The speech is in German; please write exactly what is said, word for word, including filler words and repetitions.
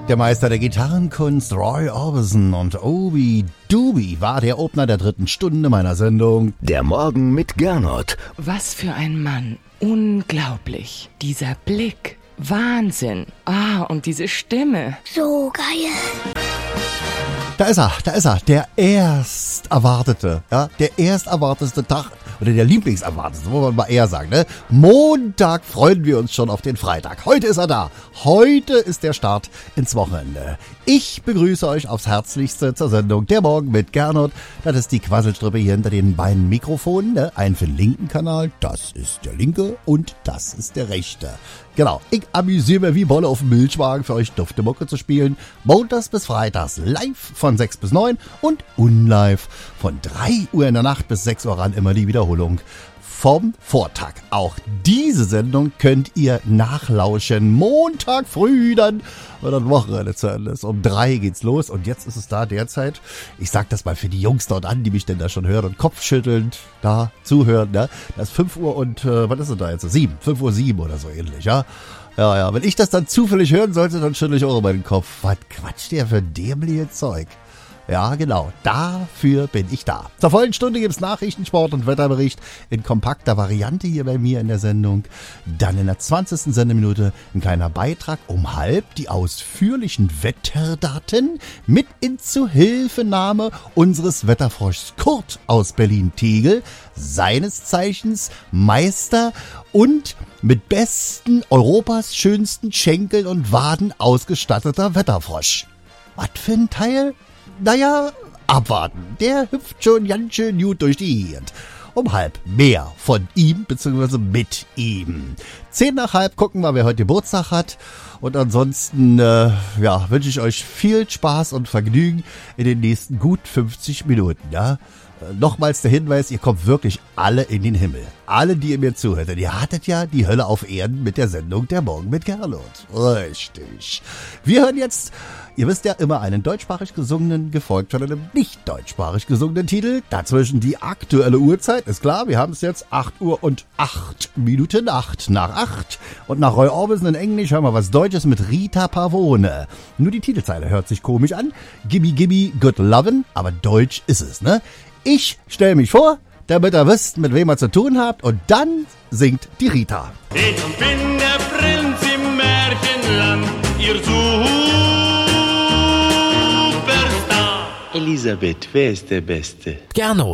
Der Meister der Gitarrenkunst Roy Orbison und Obi Doobie war der Opener der dritten Stunde meiner Sendung Der Morgen mit Gernot. Was für ein Mann. Unglaublich. Dieser Blick. Wahnsinn. Ah, und diese Stimme. So geil. Da ist er, da ist er, der erst erwartete, ja, der erst erwartete Tag, oder der Lieblingserwartete, muss man mal eher sagen, ne? Montag freuen wir uns schon auf den Freitag. Heute ist er da. Heute ist der Start ins Wochenende. Ich begrüße euch aufs Herzlichste zur Sendung Der Morgen mit Gernot. Das ist die Quasselstrippe hier hinter den beiden Mikrofonen, ne? Einen für den linken Kanal, das ist der linke und das ist der rechte. Genau, ich amüsiere mich wie Bolle auf dem Milchwagen für euch dufte Mucke zu spielen. Montags bis Freitags live von sechs bis neun und unlive von drei Uhr in der Nacht bis sechs Uhr ran immer die Wiederholung vom Vortag. Auch diese Sendung könnt ihr nachlauschen. Montag früh dann, wenn das Wochenende zu Ende ist. Um drei geht's los und jetzt ist es da derzeit. Ich sag das mal für die Jungs dort an, die mich denn da schon hören und kopfschüttelnd da zuhören. Ne? Das ist fünf Uhr und, äh, was ist denn da jetzt? sieben, fünf Uhr sieben oder so ähnlich, ja? Ja, ja, wenn ich das dann zufällig hören sollte, dann schüttel ich auch über den Kopf. Was quatscht der für dämliche Zeug? Ja, genau. Dafür bin ich da. Zur vollen Stunde gibt's Nachrichten, Sport und Wetterbericht in kompakter Variante hier bei mir in der Sendung. Dann in der zwanzigsten Sendeminute ein kleiner Beitrag um halb, die ausführlichen Wetterdaten mit in Zuhilfenahme unseres Wetterfroschs Kurt aus Berlin-Tegel, seines Zeichens Meister und mit besten Europas schönsten Schenkeln und Waden ausgestatteter Wetterfrosch. Was für ein Teil? Naja, abwarten. Der hüpft schon ganz schön gut durch die Gegend. Um halb mehr von ihm bzw. mit ihm. Zehn nach halb gucken wir, wer heute Geburtstag hat. Und ansonsten äh, ja, wünsche ich euch viel Spaß und Vergnügen in den nächsten gut fünfzig Minuten. Ja? Äh, nochmals der Hinweis, ihr kommt wirklich alle in den Himmel. Alle, die ihr mir zuhört. Denn ihr hattet ja die Hölle auf Erden mit der Sendung Der Morgen mit Gernot. Richtig. Wir hören jetzt... Ihr wisst ja, immer einen deutschsprachig gesungenen, gefolgt von einem nicht deutschsprachig gesungenen Titel. Dazwischen die aktuelle Uhrzeit, ist klar, wir haben es jetzt acht Uhr und acht Minuten, acht nach acht. Und nach Roy Orbison in Englisch hören wir was Deutsches mit Rita Pavone. Nur die Titelzeile hört sich komisch an. Gimme, gimme, good lovin', aber deutsch ist es, ne? Ich stelle mich vor, damit ihr wisst, mit wem ihr zu tun habt, und dann singt die Rita. Ich bin der Prinz im Märchenland, ihr Superstar. Elisabeth, wer ist der Beste? Gernot.